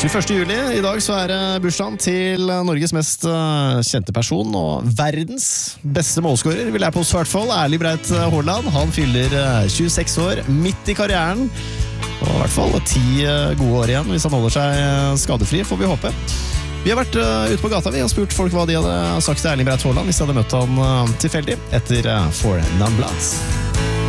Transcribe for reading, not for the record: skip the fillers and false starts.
21. juli, i dag så det bursdagen til Norges mest kjente person og verdens beste målskårer, vil jeg påstå i hvert fall, Erling Braut Haaland. Han fyller 26 år, midt i karrieren, og i hvert fall 10 gode år igjen hvis han holder seg skadefri, får vi håpe. Vi har vært ute på gata, vi har spurt folk hva de hadde sagt til Erling Braut Haaland hvis de hadde møtt han tilfeldig etter For None Bloods.